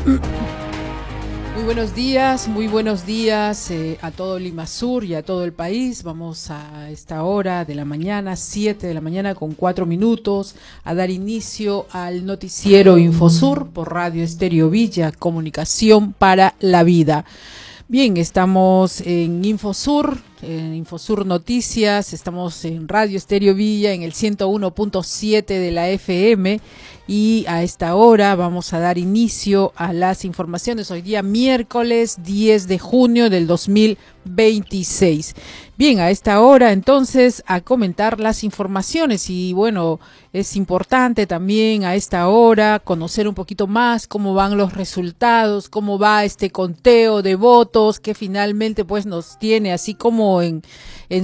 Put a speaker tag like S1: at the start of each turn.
S1: Muy buenos días a todo Lima Sur y a todo el país. Vamos a esta hora de la mañana, 7 de la mañana con 4 minutos, a dar inicio al noticiero Infosur por Radio Estéreo Villa, comunicación para la vida. Bien, estamos en Infosur Noticias, estamos en Radio Estéreo Villa en el 101.7 de la FM y a esta hora vamos a dar inicio a las informaciones. Hoy día miércoles 10 de junio del 2026. Bien, a esta hora entonces a comentar las informaciones y bueno, es importante también a esta hora conocer un poquito más cómo van los resultados, cómo va este conteo de votos que finalmente pues nos tiene así como en